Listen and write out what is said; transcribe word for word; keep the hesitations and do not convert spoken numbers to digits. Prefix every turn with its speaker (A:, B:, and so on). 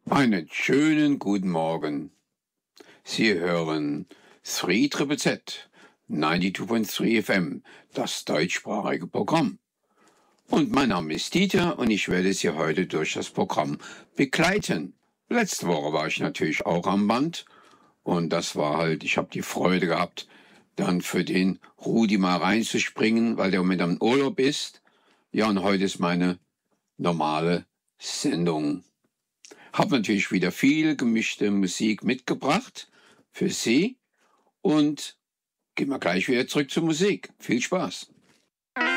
A: Einen schönen guten Morgen. Sie hören drei Z Z Z, zweiundneunzig Komma drei F M, das deutschsprachige Programm. Und mein Name ist Dieter und ich werde Sie heute durch das Programm begleiten. Letzte Woche war ich natürlich auch am Band und das war halt, ich habe die Freude gehabt, dann für den Rudi mal reinzuspringen, weil der mit am Urlaub ist. Ja, und heute ist meine normale Sendung. Habe natürlich wieder viel gemischte Musik mitgebracht für Sie und gehen wir gleich wieder zurück zur Musik. Viel Spaß!